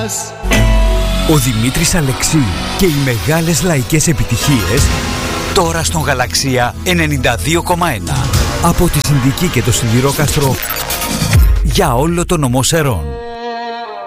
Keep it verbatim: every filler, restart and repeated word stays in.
μας. Ο Δημήτρης Αλεξίου και οι μεγάλες λαϊκές επιτυχίες τώρα στον Γαλαξία ενενήντα δύο κόμμα ένα. Από τη Συνδική και το Σιδηρόκαστρο για όλο το νομό Σερών.